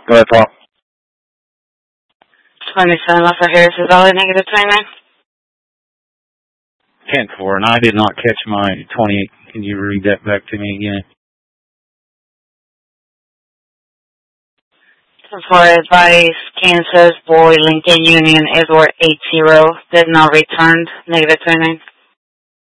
Go ahead, Paul. 27 Lafayette Harris is valid, negative 29. 10-4, and I did not catch my 28. Can you read that back to me again? For advice, Kansas Boy Lincoln Union Edward 80 did not return, negative 29.